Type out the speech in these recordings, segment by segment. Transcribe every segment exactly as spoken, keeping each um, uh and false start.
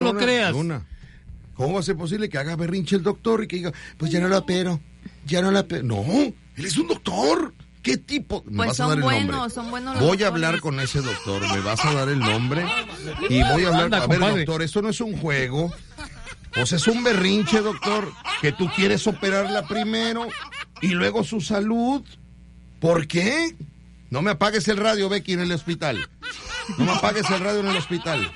lo creas. Luna. ¿Cómo va a ser posible que haga berrinche el doctor y que diga, pues ya no la opero, ya no la opero? No, él es un doctor. ¿Qué tipo? Me Pues vas a son dar el buenos, nombre. son buenos los Voy doctores. a hablar con ese doctor, me vas a dar el nombre y voy a hablar. Anda, a ver, compadre. doctor, esto no es un juego. O sea, es un berrinche, doctor, que tú quieres operarla primero y luego su salud. ¿Por qué? No me apagues el radio, Becky, en el hospital. No me apagues el radio en el hospital.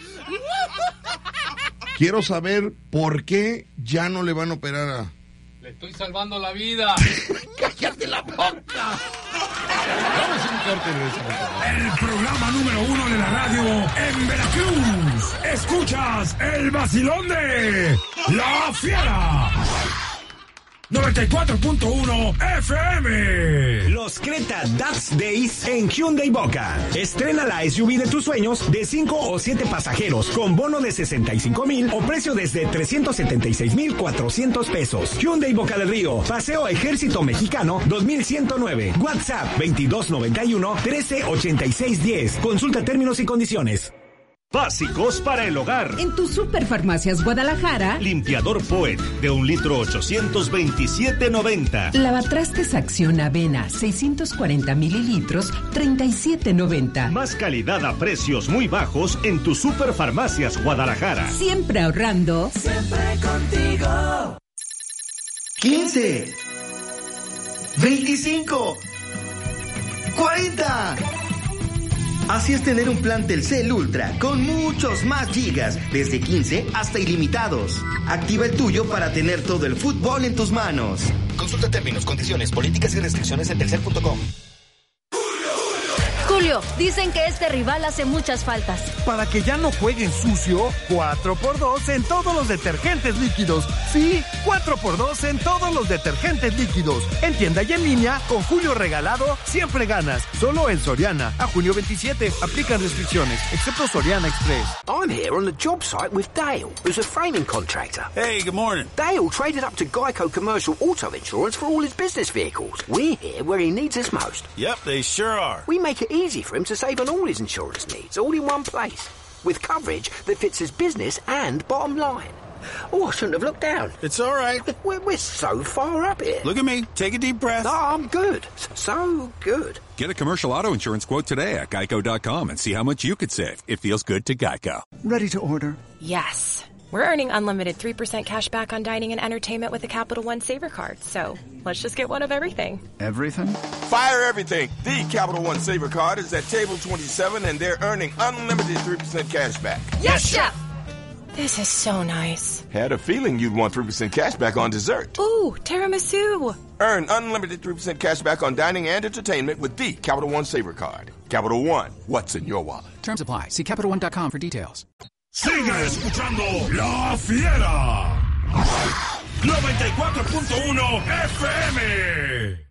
Quiero saber por qué ya no le van a operar a... Le estoy salvando la vida. ¡Cállate la boca! Vamos a un corte de ese. El programa número uno de la radio en Veracruz. Escuchas el vacilón de La Fiera. noventa y cuatro punto uno F M. Los Creta Dust Days en Hyundai Boca. Estrena la S U V de tus sueños de cinco o siete pasajeros con bono de sesenta y cinco mil o precio desde trescientos setenta y seis mil cuatrocientos pesos. Hyundai Boca del Río, Paseo Ejército Mexicano dos mil ciento nueve. WhatsApp veintidós noventa y uno trece ochenta y seis diez. Consulta términos y condiciones. Básicos para el hogar. En tu Superfarmacias Guadalajara, Limpiador Poet de un litro ochocientos veintisiete noventa. Lavatrastes Acción Avena seiscientos cuarenta mililitros treinta y siete noventa. Más calidad a precios muy bajos en tu Superfarmacias Guadalajara. Siempre ahorrando. Siempre contigo. quince. veinticinco. cuarenta. Así es tener un plan Telcel Ultra con muchos más gigas, desde quince hasta ilimitados. Activa el tuyo para tener todo el fútbol en tus manos. Consulta términos, condiciones, políticas y restricciones en telcel punto com. Julio, dicen que este rival hace muchas faltas. Para que ya no jueguen sucio, cuatro por dos en todos los detergentes líquidos. Sí, cuatro por dos en todos los detergentes líquidos. En tienda y en línea, con Julio regalado, siempre ganas. Solo en Soriana. A junio veintisiete, aplican restricciones, excepto Soriana Express. I'm here on the job site with Dale, who's a framing contractor. Hey, good morning. Dale traded up to Geico Commercial Auto Insurance for all his business vehicles. We're here where he needs us most. Yep, they sure are. We make it easy for him to save on all his insurance needs, all in one place, with coverage that fits his business and bottom line. Oh, I shouldn't have looked down. It's all right. We're, we're so far up here. Look at me. Take a deep breath. No, I'm good. So good. Get a commercial auto insurance quote today at geico dot com and see how much you could save. It feels good to Geico. Ready to order? Yes. We're earning unlimited three percent cash back on dining and entertainment with the Capital One Saver Card. So let's just get one of everything. Everything? Fire everything. The Capital One Saver Card is at table twenty-seven, and they're earning unlimited three percent cash back. Yes, Chef! This is so nice. Had a feeling you'd want three percent cash back on dessert. Ooh, tiramisu. Earn unlimited three percent cash back on dining and entertainment with the Capital One Saver Card. Capital One, what's in your wallet? Terms apply. See capital one dot com for details. Sigue escuchando La Fiera. noventa y cuatro punto uno F M.